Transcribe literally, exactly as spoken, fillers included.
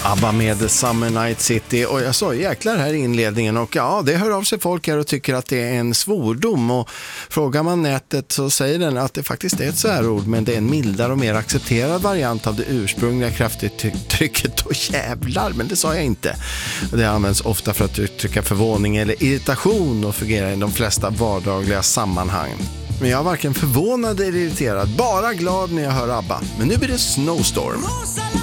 ABBA med Summer Night City, och jag sa jäklar här i inledningen, och ja, det hör av sig folk här och tycker att det är en svordom, och frågar man nätet så säger den att det faktiskt är ett svärord, men det är en mildare och mer accepterad variant av det ursprungliga kraftigt trycket och jävlar, men det sa jag inte. Det används ofta för att uttrycka förvåning eller irritation och fungerar i de flesta vardagliga sammanhang. Men jag är varken förvånad eller irriterad, bara glad när jag hör ABBA. Men nu blir det Snowstorm.